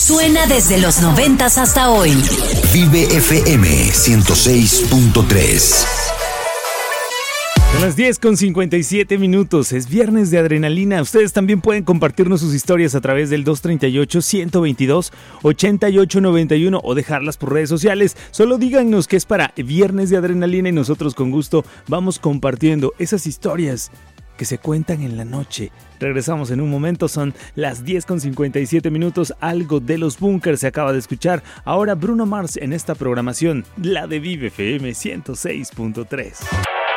Suena desde los 90s hasta hoy. Vive FM 106.3. Son las 10:57. Es viernes de adrenalina. Ustedes también pueden compartirnos sus historias a través del 238-122-8891 o dejarlas por redes sociales. Solo díganos que es para viernes de adrenalina y nosotros con gusto vamos compartiendo esas historias que se cuentan en la noche. Regresamos en un momento, son las 10:57. Algo de los Bunkers se acaba de escuchar. Ahora Bruno Mars en esta programación, la de Vive FM 106.3.